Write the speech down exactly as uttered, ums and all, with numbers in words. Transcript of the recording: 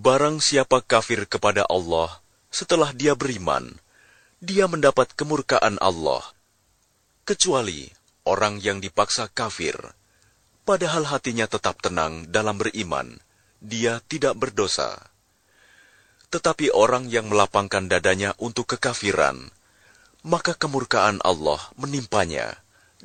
Barang siapa kafir kepada Allah setelah dia beriman, dia mendapat kemurkaan Allah. Kecuali orang yang dipaksa kafir, padahal hatinya tetap tenang dalam beriman, dia tidak berdosa. Tetapi orang yang melapangkan dadanya untuk kekafiran, maka kemurkaan Allah menimpanya.